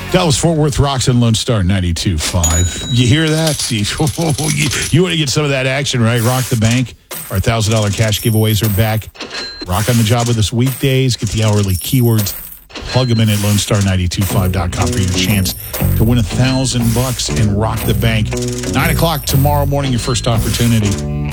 Dallas Fort Worth rocks and Lone Star 92.5. You hear that? You want to get some of that action, right? Rock the Bank. Our $1,000 cash giveaways are back. Rock on the job with us weekdays. Get the hourly keywords. Plug them in at LoneStar925.com for your chance to win $1,000 and rock the bank. 9 o'clock tomorrow morning, your first opportunity.